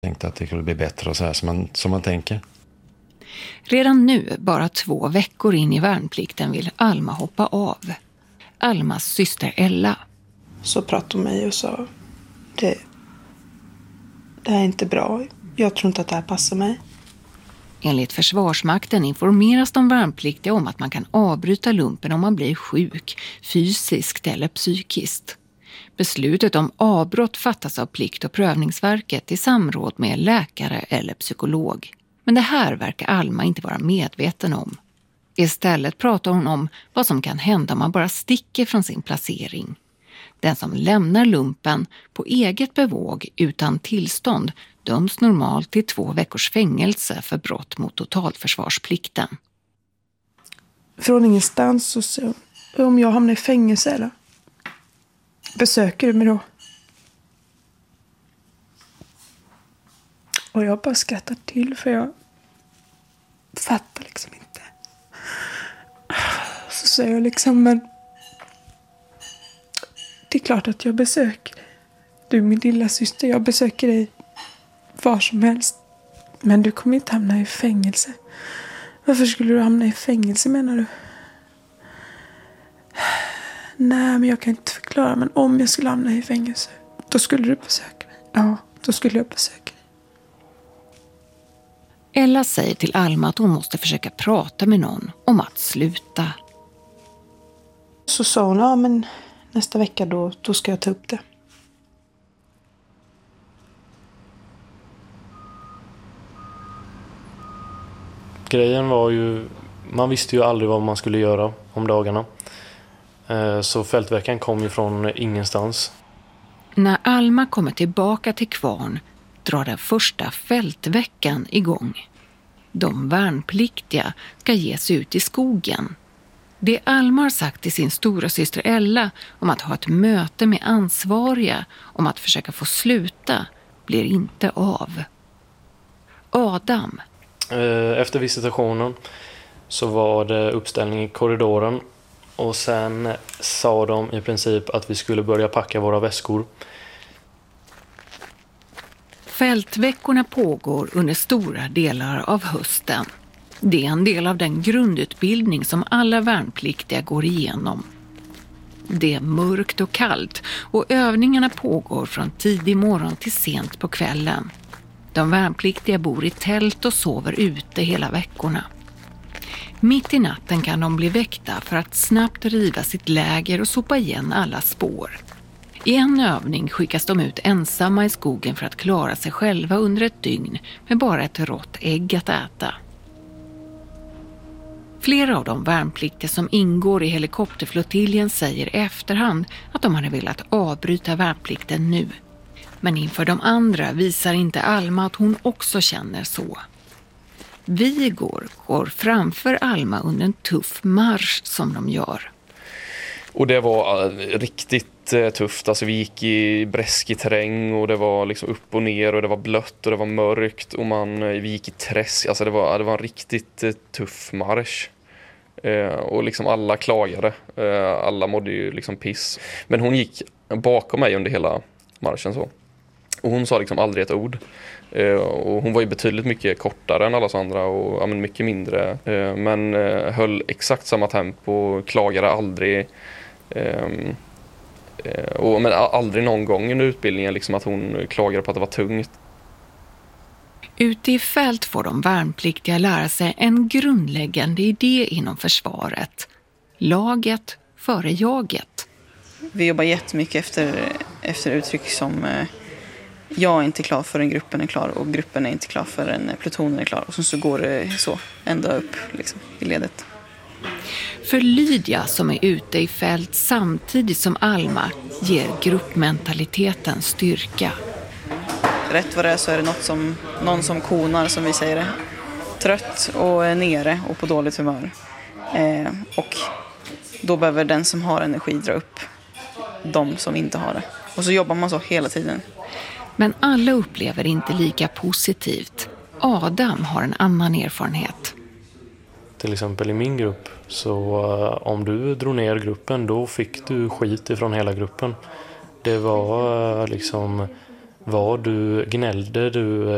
Tänkte att det skulle bli bättre och så här som man tänker. Redan nu, bara 2 veckor in i värnplikten, vill Alma hoppa av. Almas syster Ella. Så pratade hon med mig och sa, det här är inte bra. Jag tror inte att det här passar mig. Enligt Försvarsmakten informeras de värnpliktiga om att man kan avbryta lumpen om man blir sjuk, fysiskt eller psykiskt. Beslutet om avbrott fattas av Plikt- och prövningsverket i samråd med läkare eller psykolog. Men det här verkar Alma inte vara medveten om. Istället pratar hon om vad som kan hända om man bara sticker från sin placering. Den som lämnar lumpen på eget bevåg utan tillstånd döms normalt till 2 veckors fängelse för brott mot totalförsvarsplikten. Från ingenstans så sa om jag hamnar i fängelse eller? Besöker du mig då? Och jag bara skrattar till för jag fattar liksom inte. Så säger jag liksom, men det är klart att jag besöker dig. Du är min lilla syster, jag besöker dig var som helst. Men du kommer inte hamna i fängelse. Varför skulle du hamna i fängelse menar du? Nej, men jag kan inte förklara. Men om jag skulle hamna i fängelse, då skulle du besöka mig. Ja, då skulle jag besöka dig. Ella säger till Alma att hon måste försöka prata med någon om att sluta. Så sa hon, ja men nästa vecka då ska jag ta upp det. Grejen var ju, man visste ju aldrig vad man skulle göra om dagarna. Så fältveckan kom ju från ingenstans. När Alma kommer tillbaka till Kvarn drar den första fältveckan igång. De värnpliktiga ska ge sig ut i skogen. Det Alma har sagt till sin stora syster Ella om att ha ett möte med ansvariga om att försöka få sluta blir inte av. Adam. Efter visitationen så var det uppställning i korridoren och sen sa de i princip att vi skulle börja packa våra väskor. Fältveckorna pågår under stora delar av hösten. Det är en del av den grundutbildning som alla värnpliktiga går igenom. Det är mörkt och kallt och övningarna pågår från tidig morgon till sent på kvällen. De värnpliktiga bor i tält och sover ute hela veckorna. Mitt i natten kan de bli väckta för att snabbt riva sitt läger och sopa igen alla spår. I en övning skickas de ut ensamma i skogen för att klara sig själva under ett dygn med bara ett rått ägg att äta. Flera av de värnpliktiga som ingår i helikopterflottiljen säger i efterhand att de hade velat avbryta värnplikten nu. Men inför de andra visar inte Alma att hon också känner så. Vigor går framför Alma under en tuff marsch som de gör. Och det var riktigt tufft. Alltså vi gick i bräskig terräng och det var liksom upp och ner och det var blött och det var mörkt och vi gick i träsk. Alltså det var en riktigt tuff marsch. Och liksom alla klagade. Alla mådde ju liksom piss. Men hon gick bakom mig under hela marschen så. Och hon sa liksom aldrig ett ord. Och hon var ju betydligt mycket kortare än alla andra och mycket mindre. Men höll exakt samma tempo, klagade aldrig. Men aldrig någon gång under utbildningen liksom att hon klagade på att det var tungt. Ute i fält får de värnpliktiga lära sig en grundläggande idé inom försvaret. Laget före jaget. Vi jobbar jättemycket efter uttryck som jag är inte klar förrän gruppen är klar och gruppen är inte klar förrän plutonen är klar. Och så går det så ända upp liksom, i ledet. För Lydia som är ute i fält samtidigt som Alma ger gruppmentaliteten styrka. Rätt vad det är så är det någon som konar som vi säger det. Trött och nere och på dåligt humör. Och då behöver den som har energi dra upp de som inte har det. Och så jobbar man så hela tiden. Men alla upplever inte lika positivt. Adam har en annan erfarenhet. Till exempel i min grupp så om du drog ner gruppen då fick du skit ifrån hela gruppen. Det var liksom vad du gnällde, du